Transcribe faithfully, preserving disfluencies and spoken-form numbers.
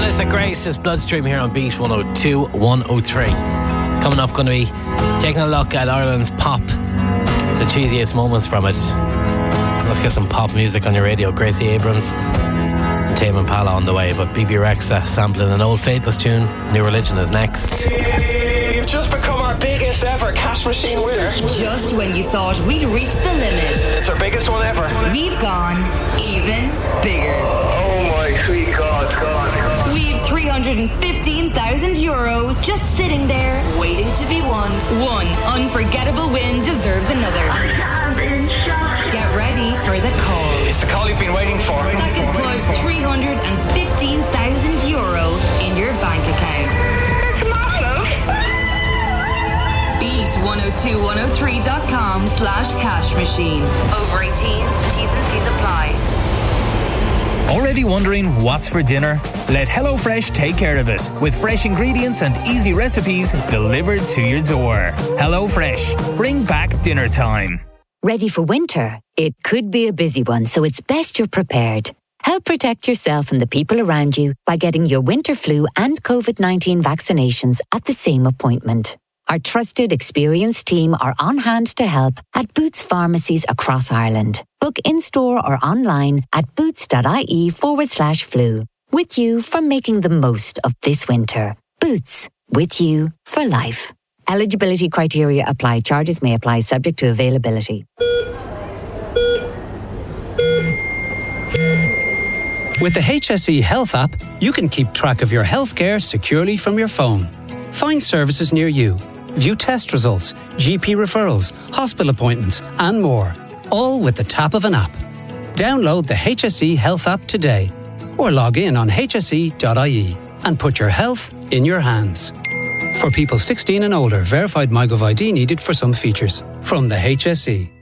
Melissa Grace's Bloodstream here on Beat one oh two, one oh three. Coming up, going to be taking a look at Ireland's pop, the cheesiest moments from it. Let's get some pop music on your radio. Gracie Abrams and Tame Impala on the way, but B B Rexa sampling an old Faithless tune. New Religion is next. You've just become our biggest ever cash machine winner. Just when you thought we'd reached the limit, It's our biggest one ever. we've gone even bigger. Oh my sweet God, God, God. We've three hundred fifteen thousand euro just sitting there waiting to be won. One unforgettable win deserves another. Get ready for the call. It's the call you've been waiting for. That could put three hundred fifteen thousand euro in your bank account. It's massive. Beat one oh two one oh three dot com slash cash machine. Over eighteens, T's and C's apply. Already wondering what's for dinner? Let HelloFresh take care of it with fresh ingredients and easy recipes delivered to your door. HelloFresh, bring back dinner time. Ready for winter? It could be a busy one, so it's best you're prepared. Help protect yourself and the people around you by getting your winter flu and covid nineteen vaccinations at the same appointment. Our trusted, experienced team are on hand to help at Boots pharmacies across Ireland. Book in-store or online at boots.ie forward slash flu. With you for making the most of this winter. Boots, with you for life. Eligibility criteria apply. Charges may apply subject to availability. With the H S E Health app, you can keep track of your healthcare securely from your phone. Find services near you, view test results, G P referrals, hospital appointments, and more, all with the tap of an app. Download the H S E Health app today or log in on h s e dot i e and put your health in your hands. For people sixteen and older, verified MyGov I D needed for some features. From the H S E.